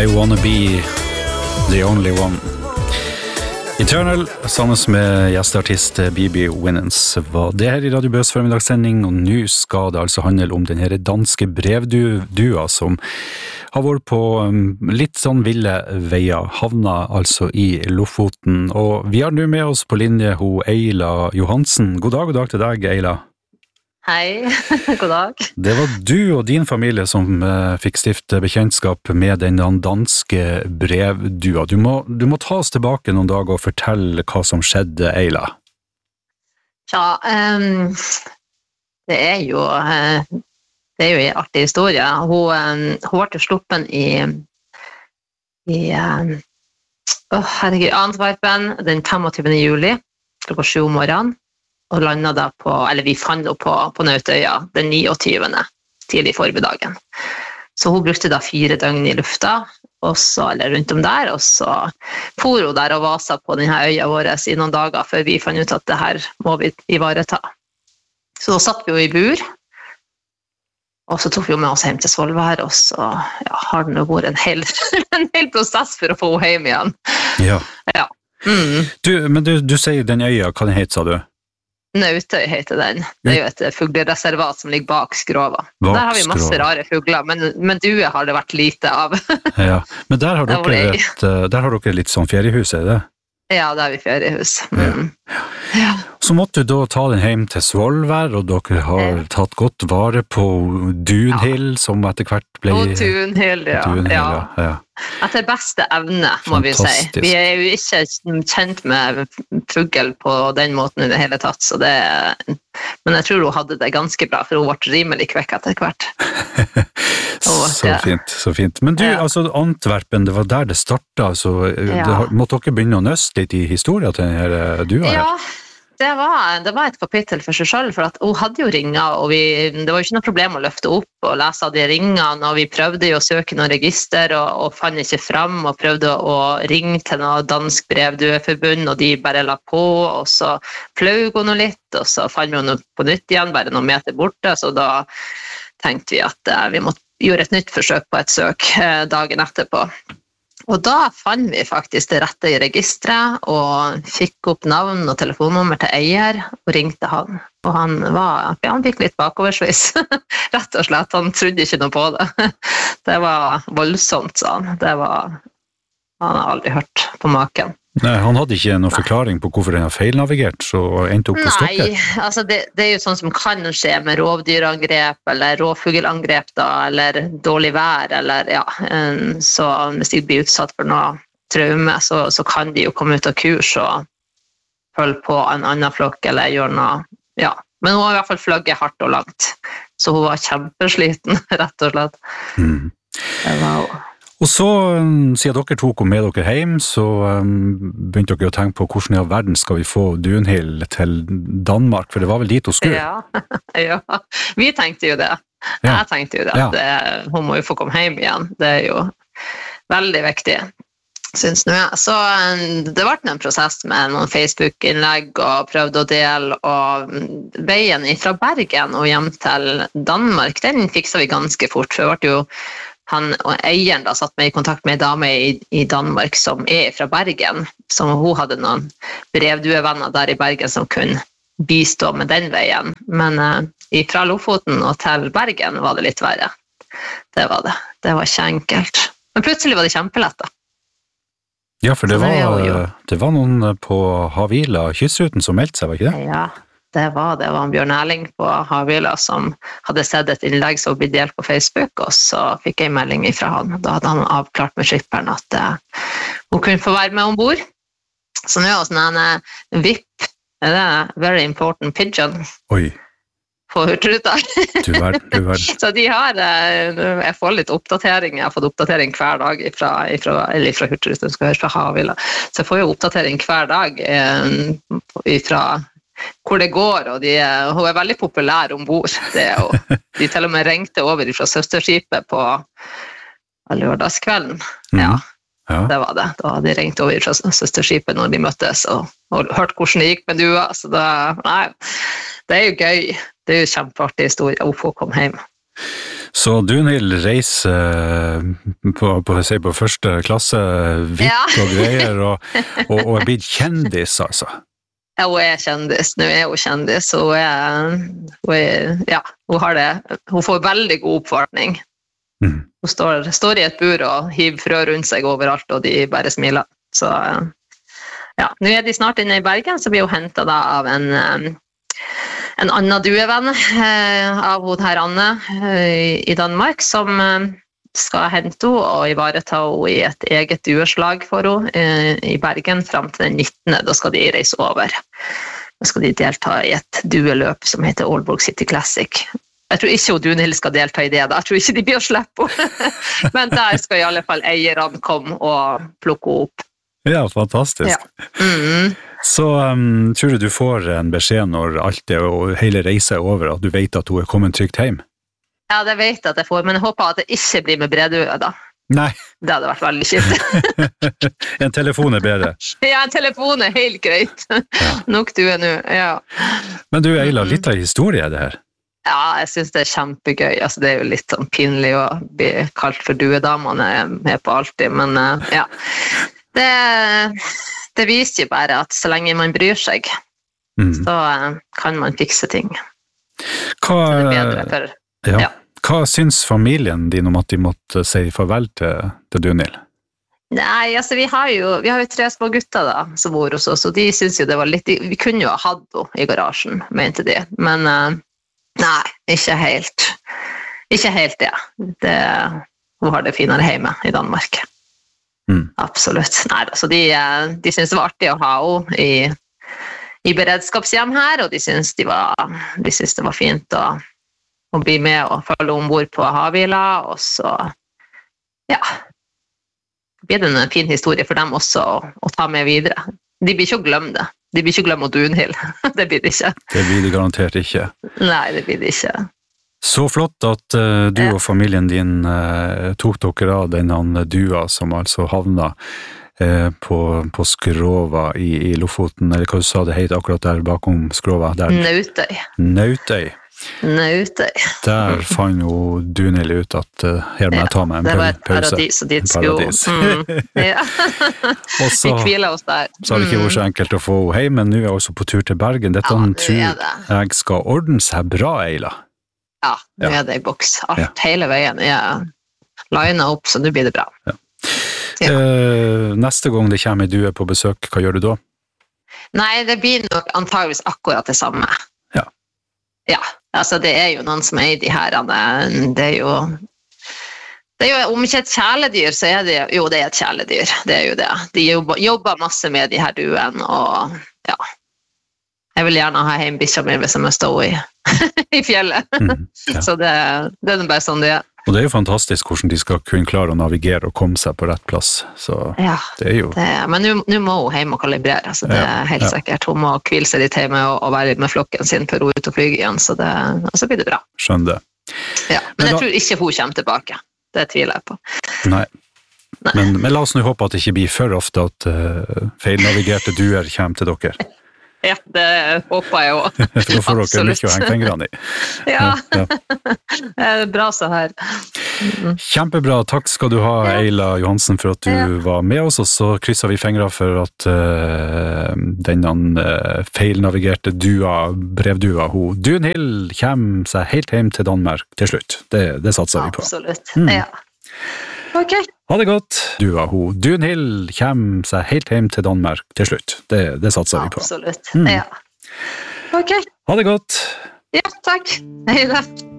I wanna be the only one. Eternal, sammen med gjesteartist Bibi Winans, var det her i Radio Bøs formidagssending, og nå skal det altså handle om den her danske brevdua som har vært på litt sånn ville veier, havna altså i Lofoten, og vi har nå med oss på linje Eila Johansen. God dag til deg, Eila. Hei, god dag. Det var du og din familie som fikk stifte bekjentskap med den danske brevdua. Du må ta oss tilbake noen dager og fortelle hva som skjedde, Eila. Ja, det er jo en artig historie. Hun ble sluppen i Antwerpen den 25. juli, klokka 7 om morgenen. Og landet da vi fant henne på Nautøya den 29. tidlig i formiddagen. Så hun brukte da 4 døgn i lufta, eller rundt om der, og så for hun der og vasa på denne øya vår i noen dager før vi fant ut at det her må vi ivareta. Så da satt vi jo i bur, og så tok vi med oss hjem til Svolvær, og så har det vært en hel prosess for å få henne hjem igjen. Ja. Men du sier den øya, hva den heter, sa du? Nautøy heter den. Det er jo et fuglereservat som ligger bak Skrova. Der har vi masse rare fugler, men due har det vært lite av. Ja, men der har dere litt sånn feriehus, er det? Ja, der har vi feriehus. Ja. Så måtte du da ta den hjem til Svolvær, og dere har tatt godt vare på Dunhild, som etter hvert ble... Og Dunhild, ja. Etter beste evne, må vi si. Vi er jo ikke kjent med fugl på den måten i det hele tatt, men jeg tror hun hadde det ganske bra, for hun ble rimelig kvekk etter hvert. Så fint. Men du, altså Antwerpen, det var der det startet, så måtte dere begynne å nøste litt i historien til denne dua her? Ja, det var et kapittel for seg selv, for at hun hadde jo ringer, og det var jo ikke noe problem å løfte opp og lese av de ringene, og vi prøvde jo å søke noen register, og fant ikke frem, og prøvde å ringe til noe dansk brevdueforbund, og de bare la på, og så fløy hun litt, og så fant vi henne på nytt igjen, bare noen meter borte, så da tenkte vi at vi måtte gjøre et nytt forsøk på et søk dagen etterpå. Og da fant vi faktisk det rette i registret, og fikk opp navn og telefonnummer til eier, og ringte han. Og han fikk litt bakoversvis, rett og slett. Han trodde ikke noe på det. Det var voldsomt, sa han. Han har aldri hørt på maken. Nei, han hadde ikke noen forklaring på hvorfor den har feilnavigert, så endte opp på stokket? Nei, altså det er jo sånn som kan skje med rovdyrangrep, eller rovfugelangrep da, eller dårlig vær, så hvis de blir utsatt for noe traume, så kan de jo komme ut av kurs og følge på en annen flokk, eller gjøre noe, Men hun har i hvert fall fløgget hardt og langt, så hun var kjempesliten, rett og slett. Det var hun. Og så, siden dere tok med dere hjem, så begynte dere å tenke på hvordan i all verden skal vi få Dunhild til Danmark, for det var vel dit hun skulle? Ja, vi tenkte jo det. Jeg tenkte jo det, at hun må jo få komme hjem igjen. Det er jo veldig viktig, synes nå jeg. Så det ble en prosess med noen Facebook-innlegg og prøvde å dele, og veien fra Bergen og hjem til Danmark, den fikset vi ganske fort, for det ble jo han og eieren da satt meg i kontakt med en dame i Danmark som fra Bergen, som hun hadde noen brevduevenner der i Bergen som kunne bistå med den veien. Men fra Lofoten og til Bergen var det litt verre. Det var det. Det var ikke enkelt. Men plutselig var det kjempelett da. Ja, for det var noen på Havila, kystruten, som meldte seg, var ikke det? Ja. Det var en Bjørn Erling på Havila som hadde sett et innlegg som ble delt på Facebook, og så fikk jeg en melding fra han. Da hadde han avklart med skipperen at hun kunne få være med ombord. Så nå er det en VIP, det er Very Important Pigeon. Oi. På Hurtigruta. Du verden. Så de har, jeg får litt oppdatering, jeg har fått oppdatering hver dag fra Hurtigruta, skal høre fra Havila. Så jeg får jo oppdatering hver dag fra hvor det går, og hun er veldig populær ombord. De til og med ringte over fra søsterskipet på lørdagskvelden. Ja, det var det. Da hadde de ringt over fra søsterskipet når de møttes, og hørt hvordan det gikk med dua. Så det er jo gøy. Det er jo kjempeartig historie å få komme hjem. Så Dunhild reiser på første klasse, vipp og greier, og er blitt kjendis, altså. Ja, hun er kjendis. Nå er hun kjendis. Hun får veldig god oppvartning. Hun står i et bur og hiver frø rundt seg overalt, og de bare smiler. Så ja, nå er de snart inne i Bergen, så blir hun hentet da av en annen duevenn av hun her Anne i Danmark, som skal hente henne og ivareta henne i et eget dueslag for henne i Bergen frem til den 19. Da skal de reise over. Da skal de delta i et dueløp som heter Aalborg City Classic. Jeg tror ikke Dunhild skal delta i det da. Jeg tror ikke de blir å slippe henne. Men der skal i alle fall eierne komme og plukke henne opp. Ja, fantastisk. Ja. Så tror du får en beskjed når alt det og hele reisen er over, at du vet at hun er kommet trygt hjem? Ja, det vet jeg at jeg får, men jeg håper at det ikke blir med bredøye da. Nei. Det hadde vært veldig kjipt. En telefon er bedre. Ja, en telefon er helt greit. Ja. Nok du er nå, ja. Men du, Eila, litt av historie er det her? Ja, jeg synes det er kjempegøy. Altså, det er jo litt sånn pinlig å bli kalt for duedamene med på alltid, men ja. Det viser jo bare at så lenge man bryr seg, så kan man fikse ting. Så det er bedre for... Ja. Hva syns familien din om at de måtte si farvel til Dunhild? Nei, altså vi har jo 3 små gutter da, som bor hos oss, og de synes jo det var litt... Vi kunne jo ha hatt henne i garasjen, mente de, men nei, ikke helt. Ikke helt det. Hun har det finere hjemme i Danmark. Absolutt. Nei, altså de synes det var artig å ha henne i beredskapshjem her, og de synes det var fint å bli med og følge ombord på Havila, og så ja, blir det en fin historie for dem også å ta med videre. De blir ikke å glemme det. De blir ikke å glemme Dunhild. Det blir det ikke. Det blir de garantert ikke. Nei, det blir det ikke. Så flott at du og familien din tok dere av denne dua som altså havna på Skrova i Lofoten, eller hva du sa det het akkurat der bakom Skrova? Nautøy. Der fant jo Dunhild ut at her må jeg ta meg en pause. Det var et paradis, og dit skulle og så hviler oss der. Så har det ikke vært så enkelt å få henne hjem, men nå er jeg også på tur til Bergen. Dette tror jeg skal ordne seg bra, Eila. Ja, nå er det i boks. Hele veien er linet opp, så nå blir det bra. Ja. Neste gang det kommer en due på besøk, hva gjør du da? Nei, det blir nok antageligvis akkurat det samme. Ja, altså det er jo noen som er i de her, det er jo, om ikke et kjæledyr, så er det jo, det er et kjæledyr, det er jo det. De jobber masse med de her duen, og ja, jeg vil gjerne ha hjem bikkja mi hvis jeg må stå i fjellet. Så det er bare sånn det er. Og det er jo fantastisk hvordan de skal kunne klare å navigere og komme seg på rett plass. Så ja, det er jo... men nå må hun hjem og kalibrere, så det er helt sikkert. Hun må hvile seg litt hjemme og være med flokken sin før hun er ute og flyger igjen, så blir det bra. Skjønner det. Ja, men jeg tror ikke hun kommer tilbake. Det tviler jeg på. Nei. Men la oss nå håpe at det ikke blir for ofte at feilnavigerte duer kommer til dere. Ja, det håper jeg også. For da får dere mye å henge fingrene i. Ja, det er bra så her. Kjempebra, takk skal du ha, Eila Johansen, for at du var med oss, og så krysser vi fingre for at denne feilnavigerte brevdua, Dunhild kommer seg helt hjem til Danmark til slutt. Det satser vi på. Absolutt, ja. Ok. Ha det godt. Dunhild kommer seg helt hjem til Danmark til slutt. Det satser vi på. Absolutt, ja. Ok. Ha det godt. Ja, takk. Hei da.